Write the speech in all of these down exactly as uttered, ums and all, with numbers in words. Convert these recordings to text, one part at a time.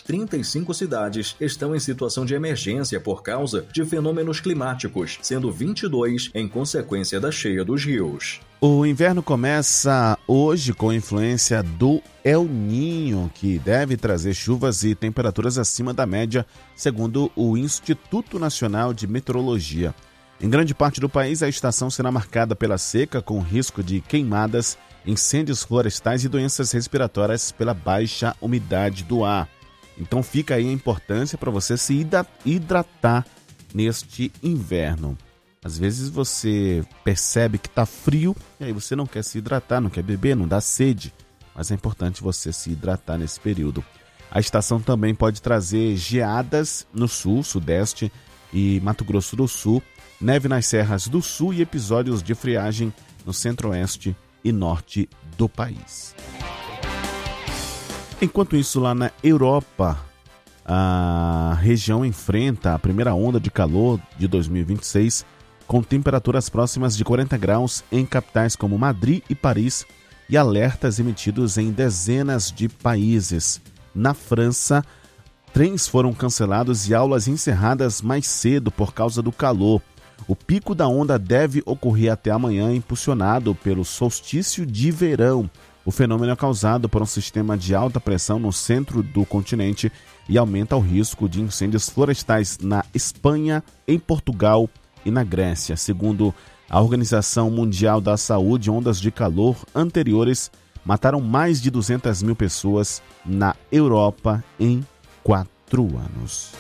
trinta e cinco cidades estão em situação de emergência por causa de fenômenos climáticos, sendo vinte e dois em consequência da cheia dos rios. O inverno começa hoje com influência do El Niño, que deve trazer chuvas e temperaturas acima da média, segundo o Instituto Nacional de Meteorologia. Em grande parte do país, a estação será marcada pela seca, com risco de queimadas, incêndios florestais e doenças respiratórias pela baixa umidade do ar. Então fica aí a importância para você se hidratar neste inverno. Às vezes você percebe que está frio e aí você não quer se hidratar, não quer beber, não dá sede. Mas é importante você se hidratar nesse período. A estação também pode trazer geadas no sul, sudeste e Mato Grosso do Sul, neve nas serras do sul e episódios de friagem no centro-oeste e norte do país. Enquanto isso, lá na Europa, a região enfrenta a primeira onda de calor de dois mil e vinte e seis, com temperaturas próximas de quarenta graus em capitais como Madrid e Paris e alertas emitidos em dezenas de países. Na França, trens foram cancelados e aulas encerradas mais cedo por causa do calor. O pico da onda deve ocorrer até amanhã, impulsionado pelo solstício de verão. O fenômeno é causado por um sistema de alta pressão no centro do continente e aumenta o risco de incêndios florestais na Espanha, em Portugal e na Grécia. Segundo a Organização Mundial da Saúde, ondas de calor anteriores mataram mais de duzentas mil pessoas na Europa em quatro anos.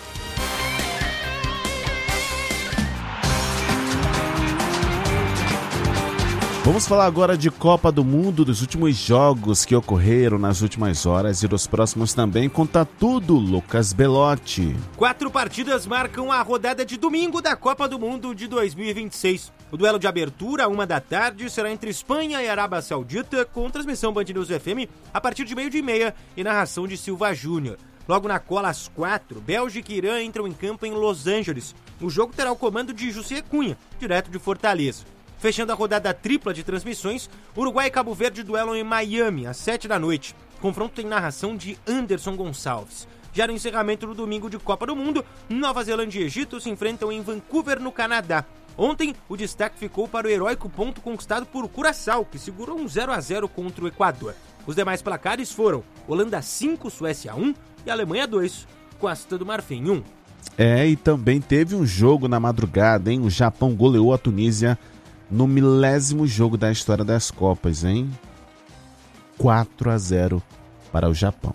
Vamos falar agora de Copa do Mundo, dos últimos jogos que ocorreram nas últimas horas e dos próximos também. Conta tudo, Lucas Belotti. Quatro partidas marcam a rodada de domingo da Copa do Mundo de dois mil e vinte e seis. O duelo de abertura, uma da tarde, será entre Espanha e Arábia Saudita, com transmissão Band News F M a partir de meio-dia e meia e narração de Silva Júnior. Logo na cola, às quatro, Bélgica e Irã entram em campo em Los Angeles. O jogo terá o comando de José Cunha, direto de Fortaleza. Fechando a rodada tripla de transmissões, Uruguai e Cabo Verde duelam em Miami, às sete da noite. Confronto tem narração de Anderson Gonçalves. Já no encerramento do domingo de Copa do Mundo, Nova Zelândia e Egito se enfrentam em Vancouver, no Canadá. Ontem, o destaque ficou para o heróico ponto conquistado por Curaçao, que segurou um zero a zero contra o Equador. Os demais placares foram Holanda cinco, Suécia um e Alemanha dois, Costa do Marfim um. É, e também teve um jogo na madrugada, hein? O Japão goleou a Tunísia no milésimo jogo da história das Copas, hein? quatro a zero para o Japão.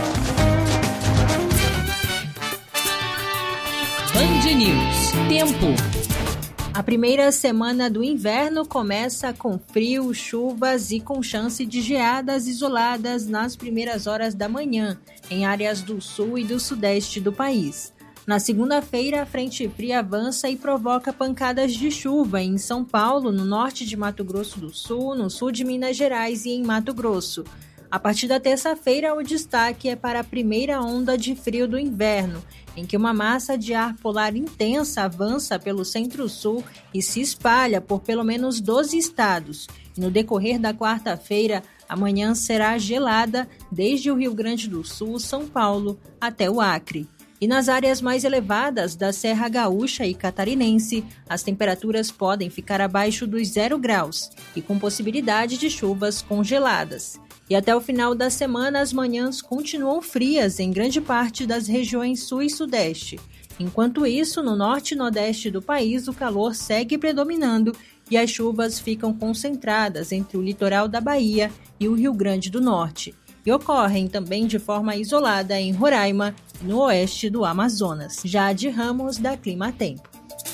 Band News. Tempo. A primeira semana do inverno começa com frio, chuvas e com chance de geadas isoladas nas primeiras horas da manhã, em áreas do sul e do sudeste do país. Na segunda-feira, a frente fria avança e provoca pancadas de chuva em São Paulo, no norte de Mato Grosso do Sul, no sul de Minas Gerais e em Mato Grosso. A partir da terça-feira, o destaque é para a primeira onda de frio do inverno, em que uma massa de ar polar intensa avança pelo centro-sul e se espalha por pelo menos doze estados. E no decorrer da quarta-feira, a manhã será gelada desde o Rio Grande do Sul, São Paulo, até o Acre. E nas áreas mais elevadas da Serra Gaúcha e Catarinense, as temperaturas podem ficar abaixo dos zero graus e com possibilidade de chuvas congeladas. E até o final da semana, as manhãs continuam frias em grande parte das regiões sul e sudeste. Enquanto isso, no norte e nordeste do país, o calor segue predominando e as chuvas ficam concentradas entre o litoral da Bahia e o Rio Grande do Norte. E ocorrem também de forma isolada em Roraima e no oeste do Amazonas. Jade Ramos, da Clima Tempo.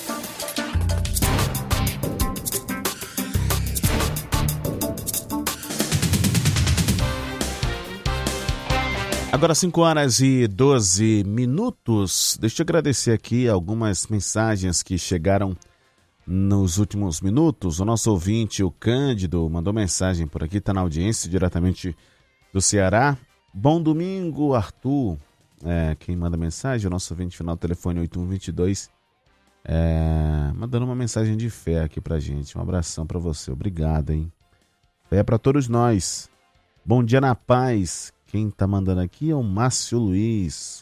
Agora cinco horas e doze minutos. Deixa eu agradecer aqui algumas mensagens que chegaram nos últimos minutos. O nosso ouvinte, o Cândido, mandou mensagem por aqui, está na audiência diretamente do Ceará. Bom domingo, Arthur. É, quem manda mensagem é o nosso ouvinte final, telefone oito um dois dois. É, mandando uma mensagem de fé aqui pra gente. Um abração pra você. Obrigado, hein? Fé pra todos nós. Bom dia na paz. Quem tá mandando aqui é o Márcio Luiz.